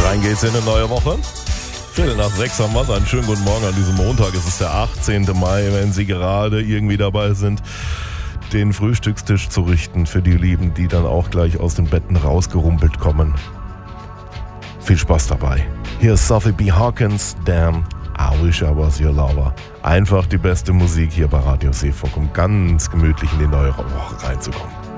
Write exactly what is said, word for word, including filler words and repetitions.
Rein geht's in eine neue Woche. Viertel nach sechs haben wir. Einen schönen guten Morgen an diesem Montag. Es ist der achtzehnten Mai, wenn Sie gerade irgendwie dabei sind, den Frühstückstisch zu richten für die Lieben, die dann auch gleich aus den Betten rausgerumpelt kommen. Viel Spaß dabei. Hier ist Sophie B. Hawkins, Damn, I Wish I Was Your Lover. Einfach die beste Musik hier bei Radio Seefunk, um ganz gemütlich in die neue Woche reinzukommen.